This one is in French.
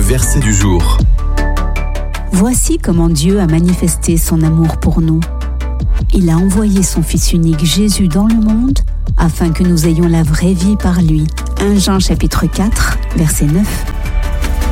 verset du jour. Voici comment Dieu a manifesté son amour pour nous. Il a envoyé son Fils unique Jésus dans le monde afin que nous ayons la vraie vie par lui. 1 Jean chapitre 4, verset 9.